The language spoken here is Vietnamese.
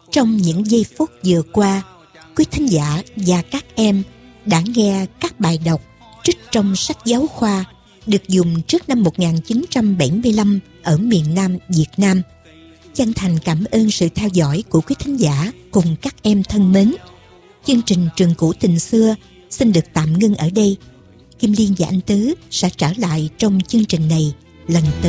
Trong những giây phút vừa qua, quý thính giả và các em đã nghe các bài đọc trích trong sách giáo khoa được dùng trước năm 1975 ở miền Nam Việt Nam. Chân thành cảm ơn sự theo dõi của quý thính giả cùng các em thân mến. Chương trình Trường Cũ Tình Xưa xin được tạm ngưng ở đây. Kim Liên và anh Tứ sẽ trở lại trong chương trình này lần tới.